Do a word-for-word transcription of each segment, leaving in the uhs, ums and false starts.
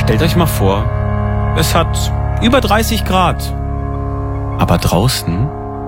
stellt euch mal vor, es hat über dreißig Grad. Aber draußen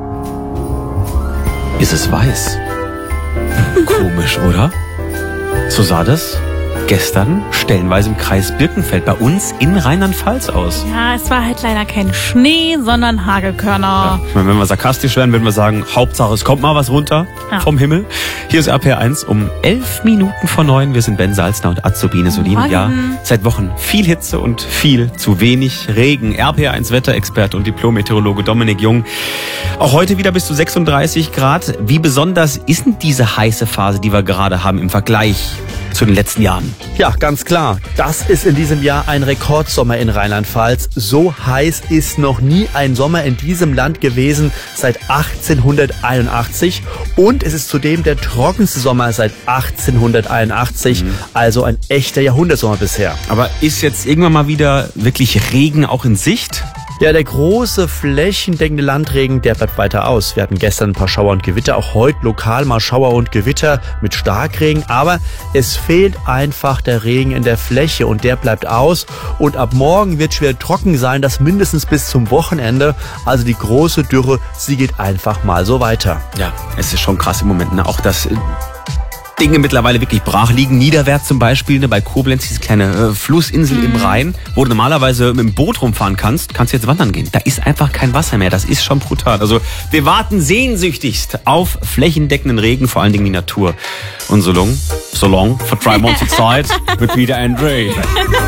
ist es weiß. Komisch, oder? So sah das gestern stellenweise im Kreis Birkenfeld bei uns in Rheinland-Pfalz aus. Ja, es war halt leider kein Schnee, sondern Hagelkörner. Ja, ich meine, wenn wir sarkastisch wären, würden wir sagen, Hauptsache es kommt mal was runter ja. vom Himmel. Hier ist R P R eins um elf Minuten vor neun. Wir sind Ben Salzner und Azubine Solin. Ja, seit Wochen viel Hitze und viel zu wenig Regen. R P R eins Wetterexperte und Diplom-Meteorologe Dominik Jung. Auch heute wieder bis zu sechsunddreißig Grad. Wie besonders ist denn diese heiße Phase, die wir gerade haben im Vergleich zu den letzten Jahren? Ja, ganz klar. Das ist in diesem Jahr ein Rekordsommer in Rheinland-Pfalz. So heiß ist noch nie ein Sommer in diesem Land gewesen seit achtzehnhunderteinundachtzig. Und es ist zudem der trockenste Sommer seit achtzehnhunderteinundachtzig. Mhm. Also ein echter Jahrhundertsommer bisher. Aber ist jetzt irgendwann mal wieder wirklich Regen auch in Sicht? Ja, der große flächendeckende Landregen, der bleibt weiter aus. Wir hatten gestern ein paar Schauer und Gewitter, auch heute lokal mal Schauer und Gewitter mit Starkregen. Aber es fehlt einfach der Regen in der Fläche und der bleibt aus. Und ab morgen wird es schwer trocken sein, das mindestens bis zum Wochenende. Also die große Dürre, sie geht einfach mal so weiter. Ja, es ist schon krass im Moment, ne? Auch das Dinge mittlerweile wirklich brach liegen. Niederwärts zum Beispiel, ne, bei Koblenz, diese kleine äh, Flussinsel mhm. im Rhein, wo du normalerweise mit dem Boot rumfahren kannst, kannst du jetzt wandern gehen. Da ist einfach kein Wasser mehr. Das ist schon brutal. Also wir warten sehnsüchtigst auf flächendeckenden Regen, vor allen Dingen die Natur. Und so long, so long, for dry months Zeit, mit Peter Andre.